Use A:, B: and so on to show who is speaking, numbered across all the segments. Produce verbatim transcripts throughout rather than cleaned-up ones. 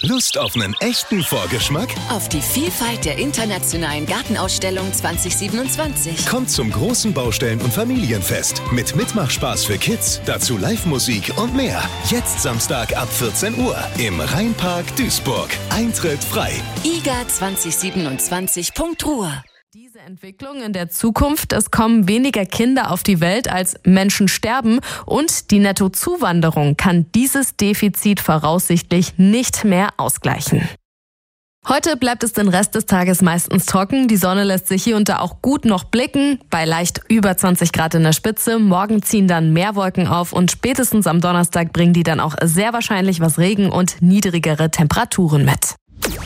A: Lust auf einen echten Vorgeschmack?
B: Auf die Vielfalt der internationalen Gartenausstellung zwanzig siebenundzwanzig.
A: Kommt zum großen Baustellen- und Familienfest mit Mitmachspaß für Kids, dazu Live-Musik und mehr. Jetzt Samstag ab vierzehn Uhr im Rheinpark Duisburg. Eintritt frei.
B: I G A zwanzig siebenundzwanzig Punkt Ruhr.
C: Diese Entwicklung in der Zukunft, es kommen weniger Kinder auf die Welt, als Menschen sterben, und die Nettozuwanderung kann dieses Defizit voraussichtlich nicht mehr ausgleichen. Heute bleibt es den Rest des Tages meistens trocken. Die Sonne lässt sich hier und da auch gut noch blicken, bei leicht über zwanzig Grad in der Spitze. Morgen ziehen dann mehr Wolken auf und spätestens am Donnerstag bringen die dann auch sehr wahrscheinlich was Regen und niedrigere Temperaturen mit.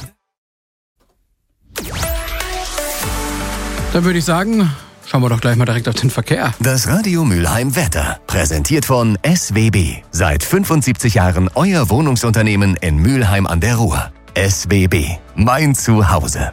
D: Dann würde ich sagen, schauen wir doch gleich mal direkt auf den Verkehr.
E: Das Radio Mülheim Wetter, präsentiert von S W B. Seit fünfundsiebzig Jahren euer Wohnungsunternehmen in Mülheim an der Ruhr. S W B, mein Zuhause.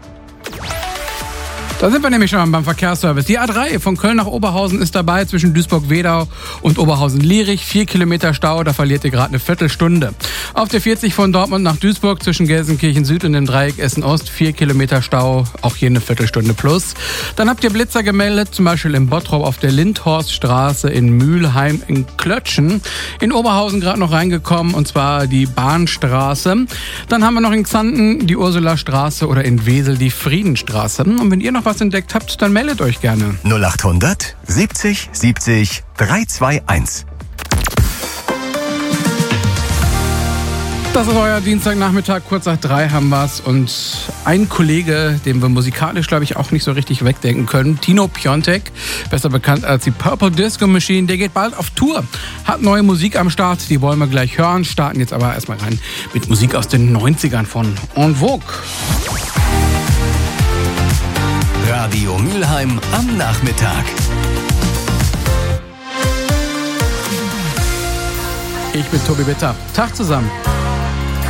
D: Da sind wir nämlich schon beim Verkehrsservice. Die A drei von Köln nach Oberhausen ist dabei zwischen Duisburg-Wedau und Oberhausen-Lierich. Vier Kilometer Stau, da verliert ihr gerade eine Viertelstunde. Auf der vierzig von Dortmund nach Duisburg zwischen Gelsenkirchen Süd und dem Dreieck Essen-Ost. Vier Kilometer Stau, auch hier eine Viertelstunde plus. Dann habt ihr Blitzer gemeldet, zum Beispiel in Bottrop auf der Lindhorststraße, in Mülheim, in Klötschen. In Oberhausen gerade noch reingekommen, und zwar die Bahnstraße. Dann haben wir noch in Xanten die Ursulastraße oder in Wesel die Friedenstraße. Und wenn ihr noch was entdeckt habt, dann meldet euch gerne.
E: null achthundert siebzig siebzig dreihunderteinundzwanzig.
D: Das ist euer Dienstagnachmittag, kurz nach drei haben wir's. Und ein Kollege, den wir musikalisch, glaube ich, auch nicht so richtig wegdenken können, Tino Piontek, besser bekannt als die Purple Disco Machine, der geht bald auf Tour, hat neue Musik am Start, die wollen wir gleich hören, starten jetzt aber erstmal rein mit Musik aus den neunzigern von En Vogue.
E: Radio Mülheim am Nachmittag.
D: Ich bin Tobi Bitter. Tag zusammen.